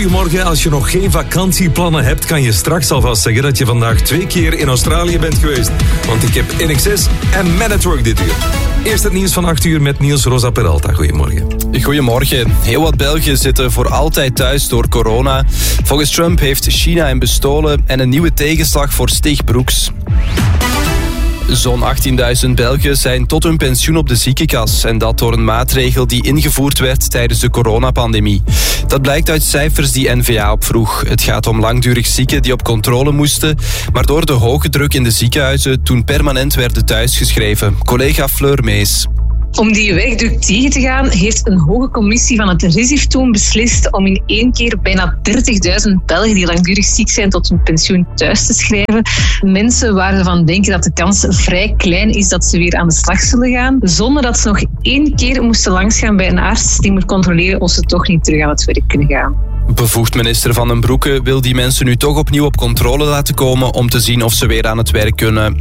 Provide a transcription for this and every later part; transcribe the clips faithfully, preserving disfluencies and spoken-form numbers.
goedemorgen. Als je nog geen vakantieplannen hebt, kan je straks alvast zeggen dat je vandaag twee keer in Australië bent geweest. Want ik heb N X S en Man at Work dit uur. Eerst het nieuws van acht uur met Niels Rosa Peralta. Goedemorgen. Goedemorgen. Heel wat Belgen zitten voor altijd thuis door corona. Volgens Trump heeft China hen bestolen en een nieuwe tegenslag voor Stig Broeks. Zo'n achttienduizend Belgen zijn tot hun pensioen op de ziekenkas. En dat door een maatregel die ingevoerd werd tijdens de coronapandemie. Dat blijkt uit cijfers die N V A opvroeg. Het gaat om langdurig zieken die op controle moesten. Maar door de hoge druk in de ziekenhuizen toen permanent werden thuisgeschreven. Collega Fleur Mees. Om die wegdruk tegen te gaan, heeft een hoge commissie van het R I S I F toen beslist om in één keer bijna dertigduizend Belgen die langdurig ziek zijn tot hun pensioen thuis te schrijven. Mensen waar ze van denken dat de kans vrij klein is dat ze weer aan de slag zullen gaan, zonder dat ze nog één keer moesten langsgaan bij een arts die moet controleren of ze toch niet terug aan het werk kunnen gaan. Bevoegd minister Van den Broeke wil die mensen nu toch opnieuw op controle laten komen om te zien of ze weer aan het werk kunnen.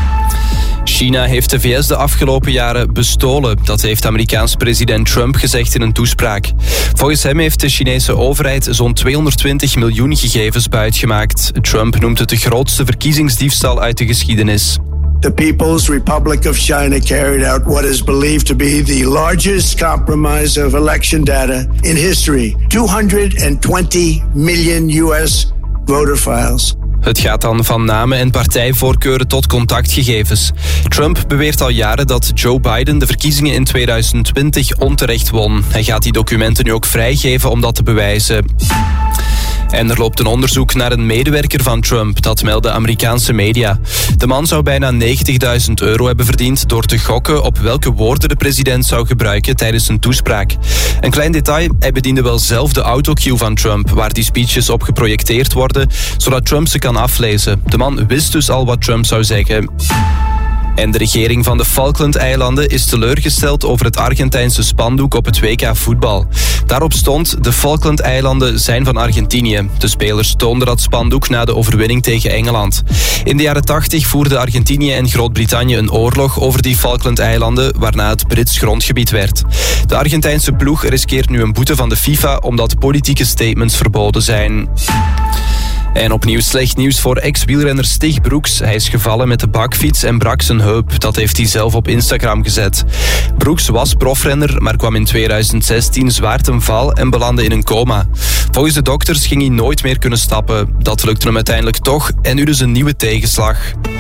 China heeft de V S de afgelopen jaren bestolen. Dat heeft Amerikaans president Trump gezegd in een toespraak. Volgens hem heeft de Chinese overheid zo'n tweehonderdtwintig miljoen gegevens buitgemaakt. Trump noemt het de grootste verkiezingsdiefstal uit de geschiedenis. The People's Republic of China carried out what is believed to be the largest compromise of election data in history. two hundred twenty million U S voter files. Het gaat dan van namen en partijvoorkeuren tot contactgegevens. Trump beweert al jaren dat Joe Biden de verkiezingen in tweeduizend twintig onterecht won. Hij gaat die documenten nu ook vrijgeven om dat te bewijzen. En er loopt een onderzoek naar een medewerker van Trump, dat melden Amerikaanse media. De man zou bijna negentigduizend euro hebben verdiend door te gokken op welke woorden de president zou gebruiken tijdens een toespraak. Een klein detail, hij bediende wel zelf de autocue van Trump, waar die speeches op geprojecteerd worden, zodat Trump ze kan aflezen. De man wist dus al wat Trump zou zeggen. En de regering van de Falklandeilanden is teleurgesteld over het Argentijnse spandoek op het W K voetbal. Daarop stond: de Falklandeilanden zijn van Argentinië. De spelers toonden dat spandoek na de overwinning tegen Engeland. In de jaren tachtig voerden Argentinië en Groot-Brittannië een oorlog over die Falklandeilanden, waarna het Brits grondgebied werd. De Argentijnse ploeg riskeert nu een boete van de FIFA omdat politieke statements verboden zijn. En opnieuw slecht nieuws voor ex-wielrenner Stig Broeks. Hij is gevallen met de bakfiets en brak zijn heup. Dat heeft hij zelf op Instagram gezet. Broeks was profrenner, maar kwam in tweeduizend zestien zwaar ten val en belandde in een coma. Volgens de dokters ging hij nooit meer kunnen stappen. Dat lukte hem uiteindelijk toch en nu dus een nieuwe tegenslag.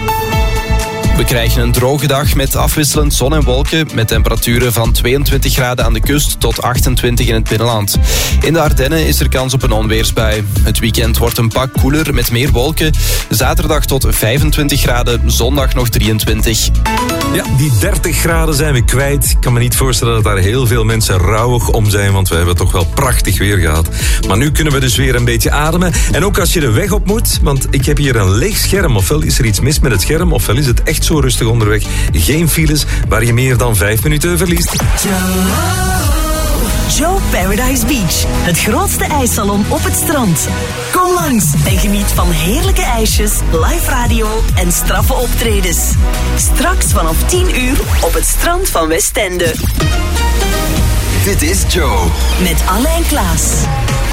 We krijgen een droge dag met afwisselend zon en wolken, met temperaturen van tweeëntwintig graden aan de kust tot achtentwintig in het binnenland. In de Ardennen is er kans op een onweersbui. Het weekend wordt een pak koeler met meer wolken. Zaterdag tot vijfentwintig graden, zondag nog drieëntwintig. Ja, die dertig graden zijn we kwijt. Ik kan me niet voorstellen dat daar heel veel mensen rouwig om zijn, want we hebben toch wel prachtig weer gehad. Maar nu kunnen we dus weer een beetje ademen. En ook als je de weg op moet, want ik heb hier een leeg scherm. Ofwel is er iets mis met het scherm, ofwel is het echt zo rustig onderweg. Geen files waar je meer dan vijf minuten verliest. Joe Paradise Beach, het grootste ijssalon op het strand. Kom langs en geniet van heerlijke ijsjes, live radio en straffe optredens. Straks vanaf tien uur op het strand van Westende. Dit is Joe. Met Anne en Klaas.